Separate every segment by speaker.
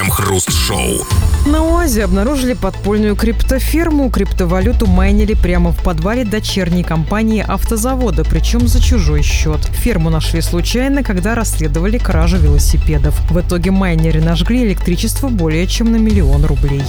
Speaker 1: Крем-хруст-шоу.
Speaker 2: На УАЗе обнаружили подпольную криптофирму. Криптовалюту майнили прямо в подвале дочерней компании автозавода, причем за чужой счет. Ферму нашли случайно, когда расследовали кражу велосипедов. В итоге майнеры нажгли электричество более чем на 1 миллион рублей.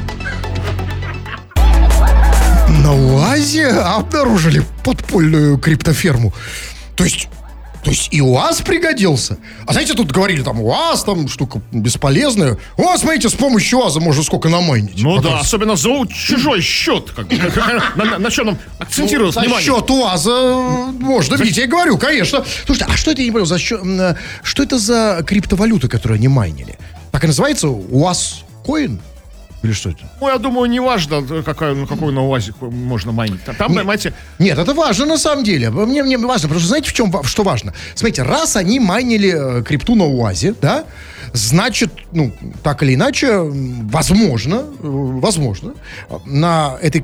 Speaker 3: На УАЗе обнаружили подпольную криптоферму. То есть и УАЗ пригодился. А знаете, тут говорили, там, УАЗ, там, штука бесполезная. О, смотрите, с помощью УАЗа можно сколько намайнить.
Speaker 4: Ну да, особенно за чужой счет. На чем нам акцентировалось внимание?
Speaker 3: За счет УАЗа можно. Видите, я говорю, конечно. Слушайте, а что это, я не понял, что это за криптовалюта, которую они майнили? Так и называется УАЗ-коин? Или что это?
Speaker 4: Ну, я думаю, не важно, какой на УАЗе можно майнить. Там, понимаете...
Speaker 3: Нет, это важно на самом деле. Мне важно, потому что знаете, что важно? Смотрите, раз они майнили крипту на УАЗе, да, значит, ну, так или иначе, возможно, на этой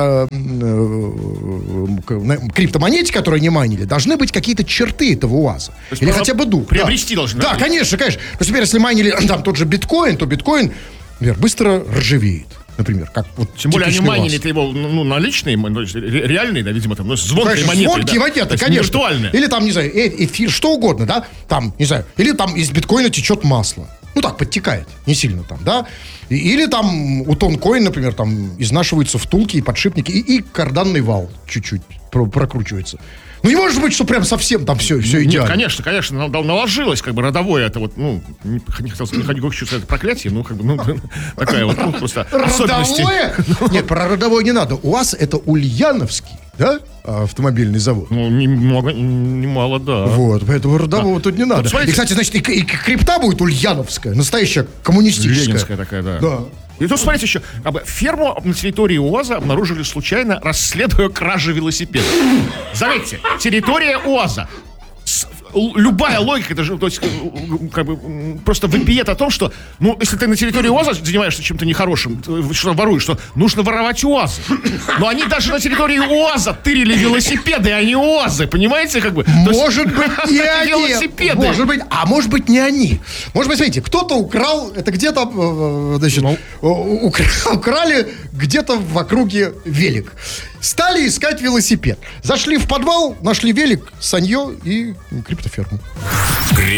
Speaker 3: криптомонете, которую они майнили, должны быть какие-то черты этого УАЗа. Или хотя бы дух.
Speaker 4: Приобрести должны.
Speaker 3: Да, конечно. То есть, например, если майнили там тот же биткоин, то биткоин, например, быстро ржавеет. Например, как вот
Speaker 4: тем более они майнили его, наличные, реальные, да, видимо, там, звонкие монеты.
Speaker 3: Звонкие монеты, конечно.
Speaker 4: Виртуальные.
Speaker 3: Или там, не знаю, эфир, что угодно, да, там, не знаю, или там из биткоина течет масло. Ну так, подтекает, не сильно там, да. Или там у тонкоин, например, там изнашиваются втулки и подшипники, и карданный вал чуть-чуть прокручивается. Ну, не может быть, что прям совсем там все идеально.
Speaker 4: Нет, конечно, наложилось, как бы, родовое, это вот, не хотел сказать, не хочу сказать проклятие, такая вот, просто особенность.
Speaker 3: Родовое? Нет, про родовое не надо. У вас это Ульяновский, да, автомобильный завод?
Speaker 4: Ну, немало, да.
Speaker 3: Вот, поэтому родового тут не надо. И, кстати, значит, и крипта будет ульяновская, настоящая коммунистическая.
Speaker 4: Ленинская такая, да.
Speaker 3: Да.
Speaker 4: И тут, смотрите, еще, ферму на территории УАЗа обнаружили случайно, расследуя кражи велосипедов. Заметьте, территория УАЗа. Любая логика, это же, то есть, как бы, просто вопиет о том, что, если ты на территории УАЗа занимаешься чем-то нехорошим, что воруешь, что нужно воровать УАЗы. Но они даже на территории УАЗа тырили велосипеды, а не УАЗы, понимаете, как бы?
Speaker 3: Может быть, не они.
Speaker 4: Велосипеды.
Speaker 3: Может быть, не они. Может быть, смотрите, кто-то украл, это где-то, значит, украли где-то в округе велик. Стали искать велосипед. Зашли в подвал, нашли велик, санье и криптоферму.